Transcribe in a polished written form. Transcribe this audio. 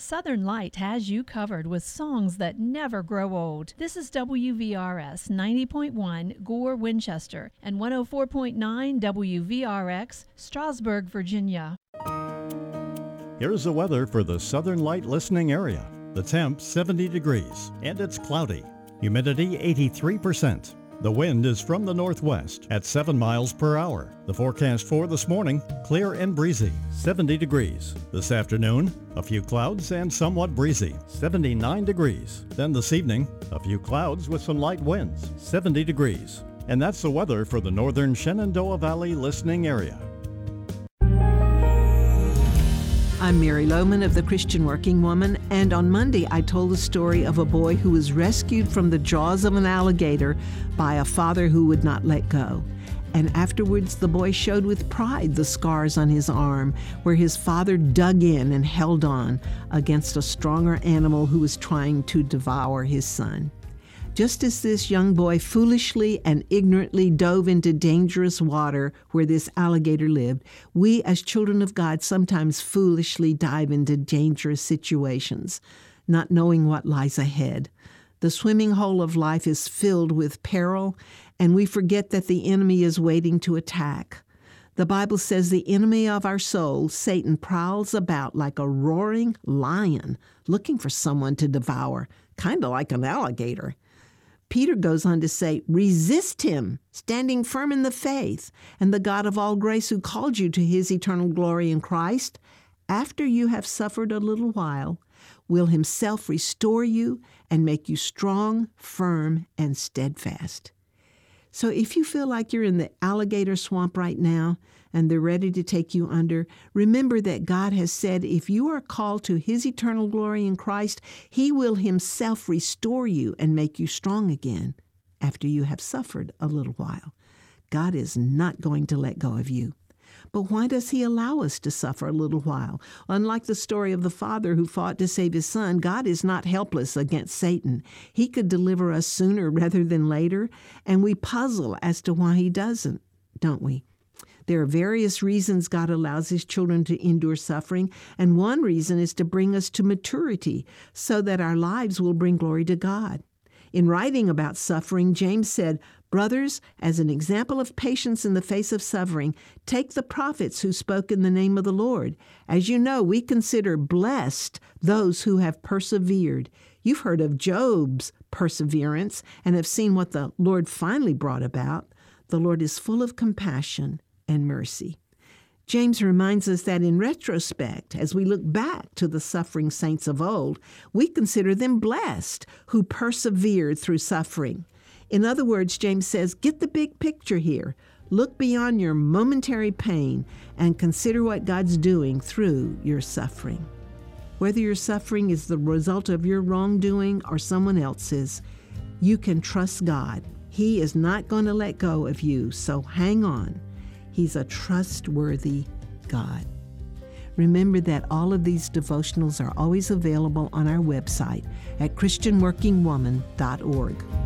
Southern Light has you covered with songs that never grow old. This is WVRS 90.1 Gore, Winchester, and 104.9 WVRX, Strasburg, Virginia. Here's the weather for the Southern Light listening area. The temp 70 degrees, and it's cloudy. Humidity 83%. The wind is from the northwest at 7 miles per hour. The forecast for this morning, clear and breezy, 70 degrees. This afternoon, a few clouds and somewhat breezy, 79 degrees. Then this evening, a few clouds with some light winds, 70 degrees. And that's the weather for the northern Shenandoah Valley listening area. I'm Mary Lohman of the Christian Working Woman, and on Monday I told the story of a boy who was rescued from the jaws of an alligator by a father who would not let go. And afterwards the boy showed with pride the scars on his arm where his father dug in and held on against a stronger animal who was trying to devour his son. Just as this young boy foolishly and ignorantly dove into dangerous water where this alligator lived, we as children of God sometimes foolishly dive into dangerous situations, not knowing what lies ahead. The swimming hole of life is filled with peril, and we forget that the enemy is waiting to attack. The Bible says the enemy of our soul, Satan, prowls about like a roaring lion, looking for someone to devour, kind of like an alligator. Peter goes on to say, resist him, standing firm in the faith, and the God of all grace who called you to his eternal glory in Christ, after you have suffered a little while, will himself restore you and make you strong, firm, and steadfast. So if you feel like you're in the alligator swamp right now and they're ready to take you under, remember that God has said if you are called to his eternal glory in Christ, he will himself restore you and make you strong again after you have suffered a little while. God is not going to let go of you. But why does he allow us to suffer a little while? Unlike the story of the father who fought to save his son, God is not helpless against Satan. He could deliver us sooner rather than later, and we puzzle as to why he doesn't, don't we? There are various reasons God allows his children to endure suffering, and one reason is to bring us to maturity so that our lives will bring glory to God. In writing about suffering, James said, brothers, as an example of patience in the face of suffering, take the prophets who spoke in the name of the Lord. As you know, we consider blessed those who have persevered. You've heard of Job's perseverance and have seen what the Lord finally brought about. The Lord is full of compassion and mercy. James reminds us that in retrospect, as we look back to the suffering saints of old, we consider them blessed who persevered through suffering. In other words, James says, get the big picture here. Look beyond your momentary pain and consider what God's doing through your suffering. Whether your suffering is the result of your wrongdoing or someone else's, you can trust God. He is not going to let go of you, so hang on. He's a trustworthy God. Remember that all of these devotionals are always available on our website at christianworkingwoman.org.